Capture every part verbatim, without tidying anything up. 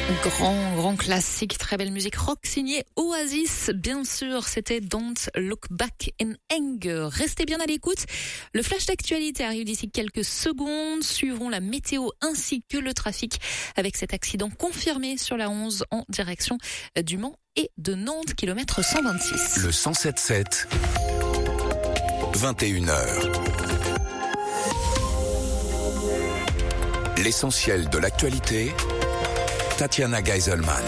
Grand, grand classique, très belle musique rock signée Oasis. Bien sûr, c'était Don't Look Back in Anger. Restez bien à l'écoute. Le flash d'actualité arrive d'ici quelques secondes. Suivrons la météo ainsi que le trafic avec cet accident confirmé sur la onze en direction du Mans et de Nantes, kilomètre cent vingt-six. Le cent sept sept, vingt et une heures. L'essentiel de l'actualité, Tatiana Geiselman.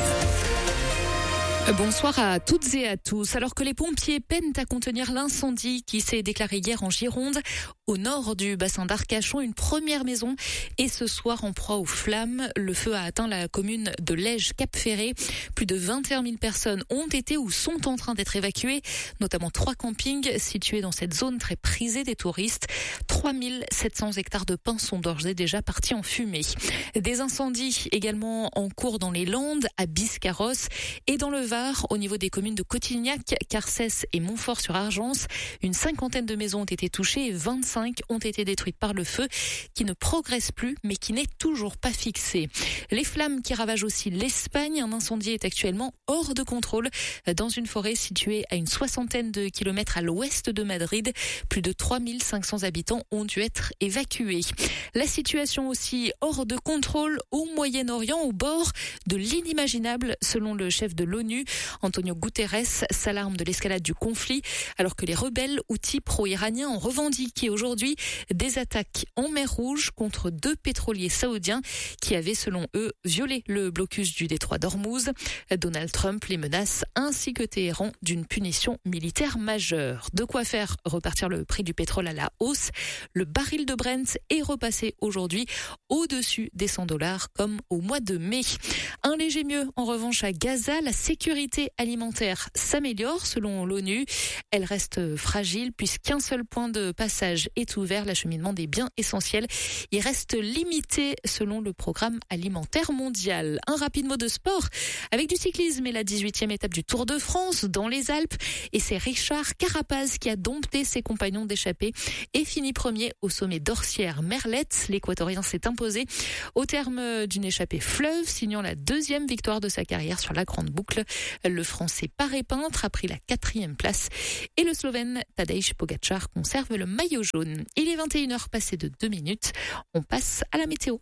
Bonsoir à toutes et à tous. Alors que les pompiers peinent à contenir l'incendie qui s'est déclaré hier en Gironde, au nord du bassin d'Arcachon, une première maison est ce soir en proie aux flammes. Le feu a atteint la commune de Lège-Cap-Ferré. Plus de vingt et un mille personnes ont été ou sont en train d'être évacuées, notamment trois campings situés dans cette zone très prisée des touristes. trois mille sept cents hectares de pins sont d'ores et déjà partis en fumée. Des incendies également en cours dans les Landes, à Biscarrosse et dans le Var, au niveau des communes de Cotignac, Carcès et Montfort-sur-Argence. Une cinquantaine de maisons ont été touchées et vingt-cinq ont été détruites par le feu qui ne progresse plus mais qui n'est toujours pas fixé. Les flammes qui ravagent aussi l'Espagne. Un incendie est actuellement hors de contrôle dans une forêt située à une soixantaine de kilomètres à l'ouest de Madrid. Plus de trois mille cinq cents habitants ont dû être évacués. La situation aussi hors de contrôle au Moyen-Orient, au bord de l'inimaginable selon le chef de l'ONU. Antonio Guterres s'alarme de l'escalade du conflit alors que les rebelles houthis pro-iraniens ont revendiqué aujourd'hui des attaques en mer Rouge contre deux pétroliers saoudiens qui avaient selon eux violé le blocus du détroit d'Ormuz. Donald Trump les menace ainsi que Téhéran d'une punition militaire majeure. De quoi faire repartir le prix du pétrole à la hausse. Le baril de Brent est repassé aujourd'hui au-dessus des cent dollars comme au mois de mai. Un léger mieux en revanche à Gaza. La sécurité alimentaire s'améliore selon l'ONU. Elle reste fragile puisqu'un seul point de passage est ouvert. L'acheminement des biens essentiels il reste limité selon le programme alimentaire mondial. Un rapide mot de sport avec du cyclisme et la dix-huitième étape du Tour de France dans les Alpes. Et c'est Richard Carapaz qui a dompté ses compagnons d'échappée et fini premier au sommet d'Orsières-Merlette. L'Équatorien s'est imposé au terme d'une échappée fleuve, signant la deuxième victoire de sa carrière sur la grande boucle. Le Français Paré Peintre a pris la quatrième place et le Slovène Tadej Pogačar conserve le maillot jaune. Il est vingt et une heures passées de deux minutes. On passe à la météo.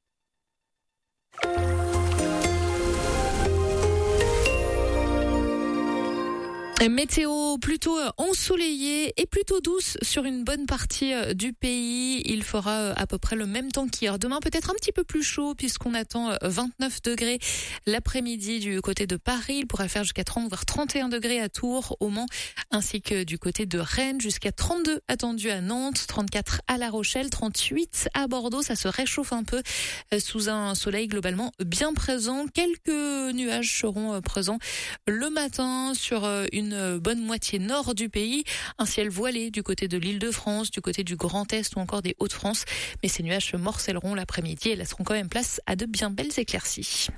Météo plutôt ensoleillée et plutôt douce sur une bonne partie du pays. Il fera à peu près le même temps qu'hier. Demain peut-être un petit peu plus chaud puisqu'on attend vingt-neuf degrés l'après-midi du côté de Paris. Il pourra faire jusqu'à trente voire trente et un degrés à Tours, au Mans, ainsi que du côté de Rennes. Jusqu'à trente-deux attendus à Nantes, trente-quatre à La Rochelle, trente-huit à Bordeaux. Ça se réchauffe un peu sous un soleil globalement bien présent. Quelques nuages seront présents le matin sur une une bonne moitié nord du pays, un ciel voilé du côté de l'Île-de-France, du côté du Grand Est ou encore des Hauts-de-France. Mais ces nuages se morcelleront l'après-midi et laisseront quand même place à de bien belles éclaircies.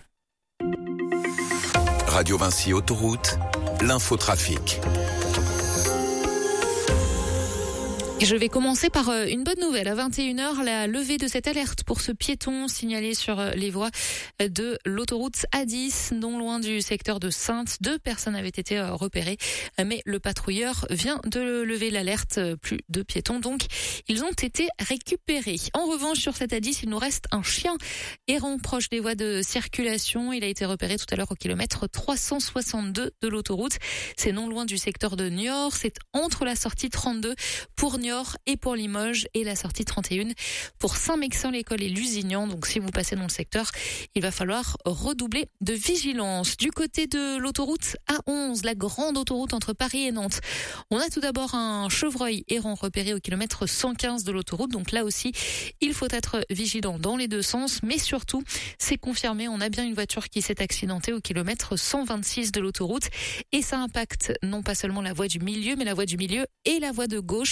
Radio Vinci Autoroute, l'infotrafic. Et je vais commencer par une bonne nouvelle. À vingt et une heures, la levée de cette alerte pour ce piéton signalé sur les voies de l'autoroute A dix, non loin du secteur de Saintes. Deux personnes avaient été repérées, mais le patrouilleur vient de lever l'alerte. Plus de piétons, donc, ils ont été récupérés. En revanche, sur cette A dix, il nous reste un chien errant proche des voies de circulation. Il a été repéré tout à l'heure au kilomètre trois cent soixante-deux de l'autoroute. C'est non loin du secteur de Niort. C'est entre la sortie trente-deux pour Niort et pour Limoges et la sortie trente et un pour Saint-Mexin-l'École et Lusignan. Donc si vous passez dans le secteur, il va falloir redoubler de vigilance. Du côté de l'autoroute A onze, la grande autoroute entre Paris et Nantes, on a tout d'abord un chevreuil errant repéré au kilomètre cent quinze de l'autoroute. Donc là aussi, il faut être vigilant dans les deux sens, mais surtout, c'est confirmé, on a bien une voiture qui s'est accidentée au kilomètre cent vingt-six de l'autoroute et ça impacte non pas seulement la voie du milieu, mais la voie du milieu et la voie de gauche.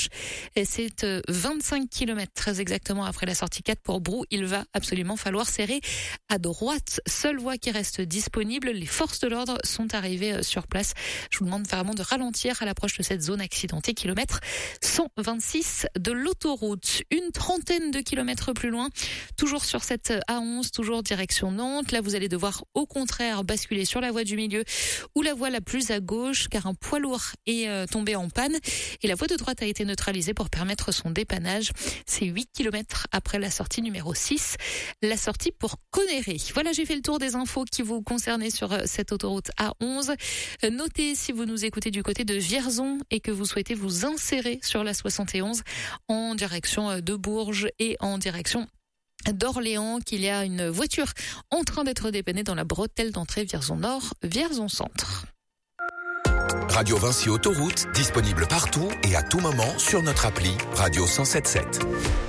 C'est vingt-cinq kilomètres très exactement après la sortie quatre pour Brou. Il va absolument falloir serrer à droite. Seule voie qui reste disponible. Les forces de l'ordre sont arrivées sur place. Je vous demande vraiment de ralentir à l'approche de cette zone accidentée. Kilomètre cent vingt-six de l'autoroute. Une trentaine de kilomètres plus loin, toujours sur cette A onze, toujours direction Nantes. Là, vous allez devoir au contraire basculer sur la voie du milieu ou la voie la plus à gauche car un poids lourd est euh, tombé en panne et la voie de droite a été neutralisée pour permettre son dépannage. C'est huit kilomètres après la sortie numéro six, la sortie pour Conneré. Voilà, j'ai fait le tour des infos qui vous concernaient sur cette autoroute A onze. Notez si vous nous écoutez du côté de Vierzon et que vous souhaitez vous insérer sur la soixante et onze en direction de Bourges et en direction d'Orléans, qu'il y a une voiture en train d'être dépannée dans la bretelle d'entrée Vierzon Nord, Vierzon Centre. Radio Vinci Autoroute, disponible partout et à tout moment sur notre appli Radio cent sept sept.